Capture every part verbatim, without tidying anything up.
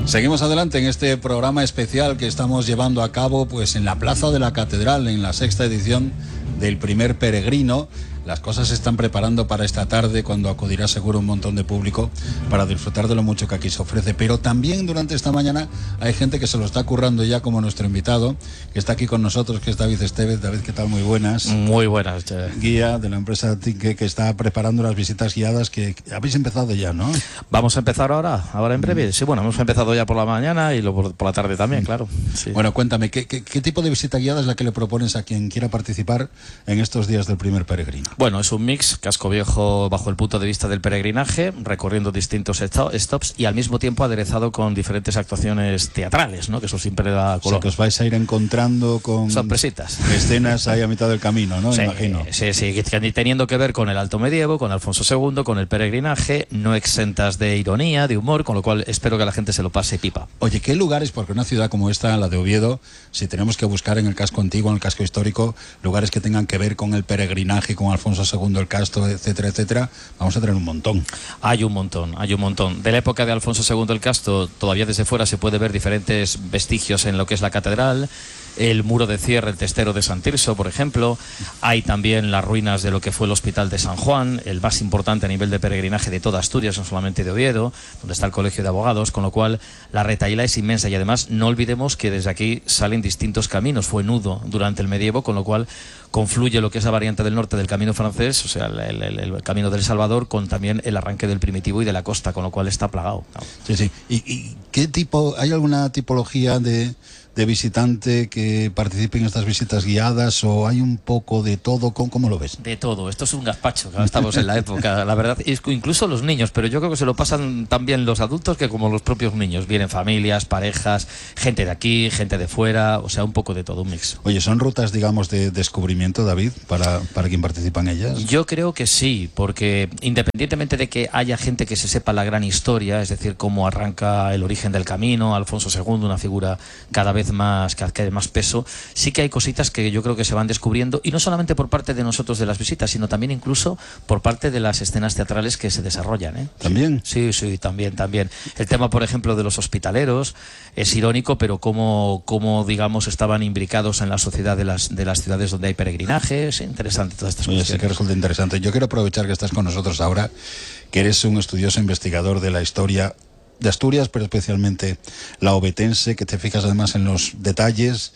Seguimos adelante en este programa especial que estamos llevando a cabo pues en la Plaza de la Catedral, en la sexta edición del Primer Peregrino. Las cosas se están preparando para esta tarde, cuando acudirá seguro un montón de público para disfrutar de lo mucho que aquí se ofrece. Pero también durante esta mañana hay gente que se lo está currando ya, como nuestro invitado, que está aquí con nosotros, que es David Estevez. David, ¿qué tal? Muy buenas. Muy buenas. Guía de la empresa Tinque, que está preparando las visitas guiadas, que habéis empezado ya, ¿no? Vamos a empezar ahora, ahora en breve. Sí, bueno, hemos empezado ya por la mañana y luego por, por la tarde también, claro. Sí. Bueno, cuéntame, ¿qué, qué, ¿qué tipo de visita guiada es la que le propones a quien quiera participar en estos días del Primer Peregrino? Bueno, es un mix, casco viejo bajo el punto de vista del peregrinaje, recorriendo distintos stops y al mismo tiempo aderezado con diferentes actuaciones teatrales, ¿no? Que eso siempre da color. O sea, que os vais a ir encontrando con sorpresitas, escenas ahí a mitad del camino, ¿no? Sí, imagino. Sí, sí, teniendo que ver con el Alto Medievo, con Alfonso segundo, con el peregrinaje, no exentas de ironía, de humor, con lo cual espero que la gente se lo pase pipa. Oye, ¿qué lugares, porque una ciudad como esta, la de Oviedo, si tenemos que buscar en el casco antiguo, en el casco histórico, lugares que tengan que ver con el peregrinaje, con Alfonso segundo el Casto, etcétera, etcétera, vamos a tener un montón. Hay un montón, hay un montón. De la época de Alfonso segundo el Casto, todavía desde fuera se puede ver diferentes vestigios en lo que es la catedral. El muro de cierre, el testero de San Tirso, por ejemplo. Hay también las ruinas de lo que fue el Hospital de San Juan, el más importante a nivel de peregrinaje de toda Asturias, no solamente de Oviedo, donde está el Colegio de Abogados, con lo cual la retahíla es inmensa. Y además no olvidemos que desde aquí salen distintos caminos. Fue nudo durante el medievo, con lo cual confluye lo que es la variante del norte del camino francés, o sea, el, el, el camino del Salvador, con también el arranque del primitivo y de la costa, con lo cual está plagado, ¿no? Sí, sí. ¿Y, y qué tipo, hay alguna tipología de... de visitante que participe en estas visitas guiadas, o hay un poco de todo? ¿Cómo, cómo lo ves? De todo, esto es un gazpacho, estamos en la época, la verdad, incluso los niños, pero yo creo que se lo pasan tan bien los adultos que como los propios niños. Vienen familias, parejas, gente de aquí, gente de fuera, o sea, un poco de todo, un mix. Oye, ¿son rutas, digamos, de descubrimiento, David, para, para quien participa en ellas? Yo creo que sí, porque independientemente de que haya gente que se sepa la gran historia, es decir, cómo arranca el origen del camino, Alfonso segundo, una figura cada vez más, que adquiere más peso, sí que hay cositas que yo creo que se van descubriendo, y no solamente por parte de nosotros de las visitas, sino también incluso por parte de las escenas teatrales que se desarrollan, ¿eh? ¿También? Sí, sí, también, también. El tema, por ejemplo, de los hospitaleros es irónico, pero cómo, cómo digamos, estaban imbricados en la sociedad de las, de las ciudades donde hay peregrinaje. Es interesante todas estas Oye, cuestiones. sí que resulta interesante. Yo quiero aprovechar que estás con nosotros ahora, que eres un estudioso investigador de la historia de Asturias, pero especialmente la ovetense, que te fijas además en los detalles.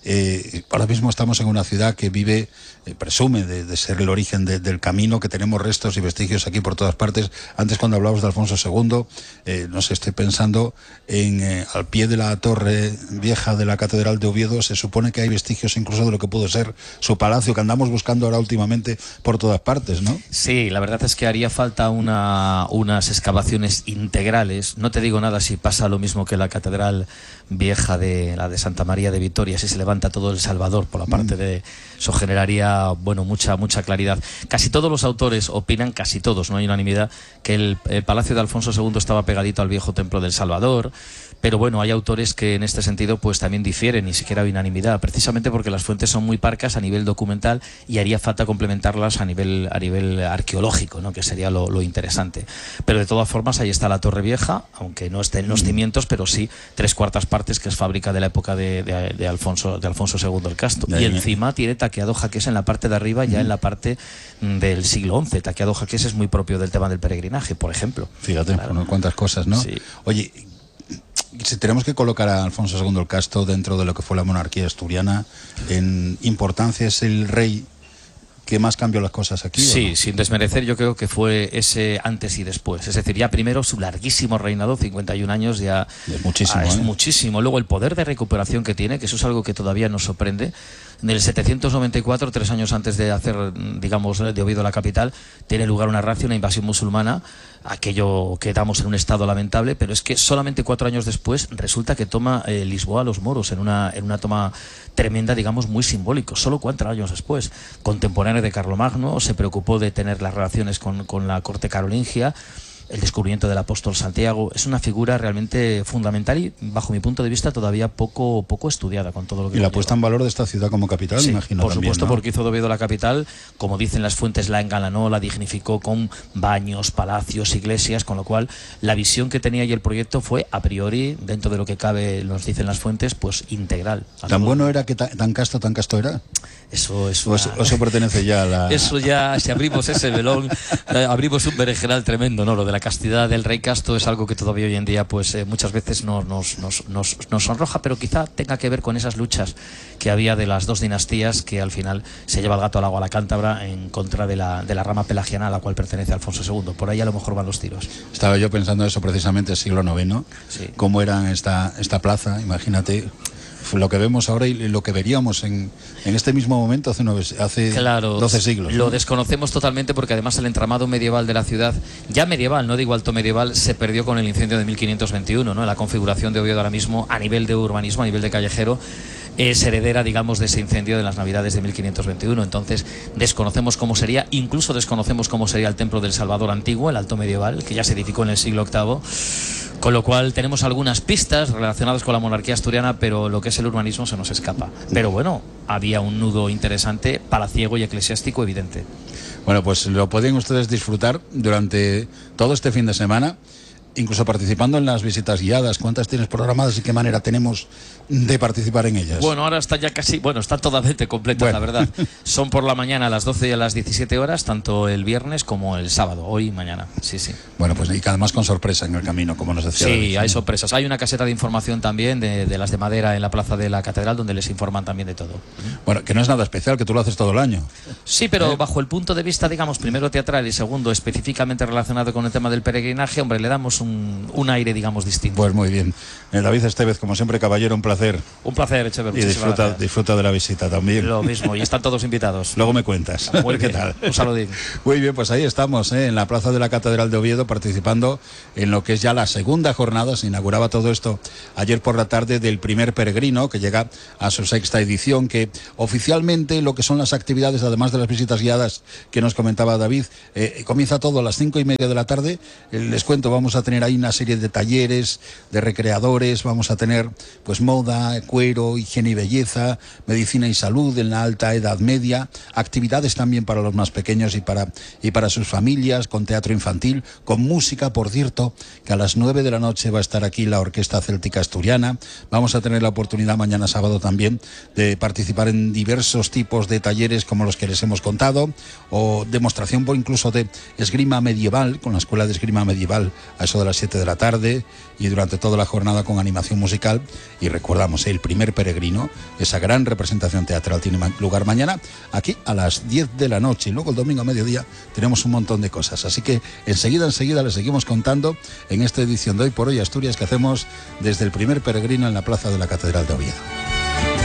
Eh, ahora mismo estamos en una ciudad que vive, eh, presume de, de ser el origen de, del camino, que tenemos restos y vestigios aquí por todas partes. Antes, cuando hablabas de Alfonso segundo, eh, no sé, estoy pensando en eh, al pie de la torre vieja de la Catedral de Oviedo, se supone que hay vestigios incluso de lo que pudo ser su palacio, que andamos buscando ahora últimamente por todas partes, ¿no? Sí, la verdad es que haría falta una, unas excavaciones integrales. No te digo nada si pasa lo mismo que la catedral vieja de la de Santa María de Vitoria, si se levanta todo el Salvador por la parte de... Eso generaría, bueno, mucha mucha claridad. Casi todos los autores opinan, casi todos, no hay unanimidad, que el, el Palacio de Alfonso segundo estaba pegadito al viejo templo del Salvador. Pero bueno, hay autores que en este sentido pues también difieren, ni siquiera hay unanimidad, precisamente porque las fuentes son muy parcas a nivel documental y haría falta complementarlas a nivel a nivel arqueológico, ¿no? Que sería lo, lo interesante. Pero de todas formas ahí está la Torre Vieja, aunque no esté en los cimientos, pero sí tres cuartas partes, que es fábrica de la época de, de, de Alfonso de Alfonso segundo el Casto. Y encima tiene taqueado jaqués en la parte de arriba, ya en la parte del siglo once. Taqueado jaqués es muy propio del tema del peregrinaje, por ejemplo. Fíjate, claro. Bueno, cuántas cosas, ¿no? Sí. Oye, si tenemos que colocar a Alfonso segundo el Casto dentro de lo que fue la monarquía asturiana, en importancia, ¿es el rey que más cambió las cosas aquí? Sí, no? Sin desmerecer, yo creo que fue ese antes y después. Es decir, ya primero su larguísimo reinado, cincuenta y un años, ya es muchísimo. Ah, es ¿eh? muchísimo. Luego el poder de recuperación que tiene, que eso es algo que todavía nos sorprende. En el setecientos noventa y cuatro, tres años antes de hacer, digamos, de Oviedo la capital, tiene lugar una racia, una invasión musulmana. Aquello quedamos en un estado lamentable, pero es que solamente cuatro años después resulta que toma eh, Lisboa a los moros en una, en una toma tremenda, digamos, muy simbólico. Solo cuatro años después, contemporáneo de Carlomagno, se preocupó de tener las relaciones con, con la corte carolingia. el descubrimiento del apóstol Santiago. Es una figura realmente fundamental y, bajo mi punto de vista, todavía poco, poco estudiada con todo lo que... Y la puesta en valor de esta ciudad como capital, sí, me imagino por también, supuesto, ¿no? porque hizo de Oviedo la capital, como dicen las fuentes, la engalanó, la dignificó con baños, palacios, iglesias, con lo cual la visión que tenía y el proyecto fue, a priori, dentro de lo que cabe, nos dicen las fuentes, pues integral. ¿Tan bueno era que ta, tan casto, tan casto era? Eso es una... o, eso pertenece ya a la... Eso ya, si abrimos ese velón, eh, abrimos un berenjenal tremendo, ¿no? Lo de la castidad del rey casto es algo que todavía hoy en día, pues eh, muchas veces nos, nos, nos, nos, nos sonroja, pero quizá tenga que ver con esas luchas que había de las dos dinastías, que al final se lleva el gato al agua a la cántabra en contra de la, de la rama pelagiana a la cual pertenece Alfonso segundo. Por ahí a lo mejor van los tiros. Estaba yo pensando eso precisamente, siglo noveno, sí. Cómo claro, doce siglos. Lo ¿no? desconocemos totalmente porque además el entramado medieval de la ciudad, ya medieval, no digo alto medieval, se perdió con el incendio de mil quinientos veintiuno, ¿no? La configuración de Oviedo ahora mismo a nivel de urbanismo, a nivel de callejero, es heredera, digamos, de ese incendio de las Navidades de mil quinientos veintiuno. Entonces desconocemos cómo sería, incluso desconocemos cómo sería el Templo del Salvador antiguo, el alto medieval, que ya se edificó en el siglo octavo. Con lo cual tenemos algunas pistas relacionadas con la monarquía asturiana, pero lo que es el urbanismo se nos escapa. Pero bueno, había un nudo interesante, palaciego y eclesiástico evidente. Bueno, pues lo pueden ustedes disfrutar durante todo este fin de semana, incluso participando en las visitas guiadas. ¿Cuántas tienes programadas y qué manera tenemos de participar en ellas? Bueno, ahora está ya casi, bueno, está totalmente completa, bueno. La verdad. Son por la mañana a las doce y a las diecisiete horas, tanto el viernes como el sábado, hoy y mañana. Sí, sí. Bueno, pues y además con sorpresa en el camino, como nos decía. Sí, David, hay ¿no? sorpresas. Hay una caseta de información también de, de las de madera en la plaza de la catedral, donde les informan también de todo. Bueno, que no es nada especial, que tú lo haces todo el año. Sí, pero ¿Eh? bajo el punto de vista, digamos, primero teatral y segundo específicamente relacionado con el tema del peregrinaje, hombre, le damos un, un aire, digamos, distinto. Pues muy bien. Eh, David Estevez, como siempre, caballero, un placer. Un placer, Echever. Y disfruta, disfruta de la visita también. Lo mismo, y están todos invitados. Luego me cuentas. Muy ¿Qué bien. tal? Un saludín. Muy bien, pues ahí estamos, ¿eh? En la plaza de la Catedral de Oviedo, participando en lo que es ya la segunda jornada. Se inauguraba todo esto ayer por la tarde del primer peregrino, que llega a su sexta edición, que oficialmente lo que son las actividades, además de las visitas guiadas que nos comentaba David, eh, comienza todo a las cinco y media de la tarde. Eh, les cuento, vamos a tener ahí una serie de talleres, de recreadores, vamos a tener pues moda, cuero, higiene y belleza, medicina y salud en la alta edad media, actividades también para los más pequeños y para, y para sus familias, con teatro infantil, con música, por cierto, que a las nueve de la noche va a estar aquí la Orquesta Céltica Asturiana. Vamos a tener la oportunidad mañana sábado también de participar en diversos tipos de talleres como los que les hemos contado, o demostración o incluso de esgrima medieval, con la Escuela de Esgrima Medieval a eso de las siete de la tarde, y durante toda la jornada con animación musical. Y recordamos, el primer peregrino, esa gran representación teatral tiene lugar mañana aquí a las diez de la noche, y luego el domingo a mediodía tenemos un montón de cosas, así que enseguida, enseguida les seguimos contando en esta edición de Hoy por Hoy Asturias que hacemos desde el primer peregrino en la plaza de la Catedral de Oviedo.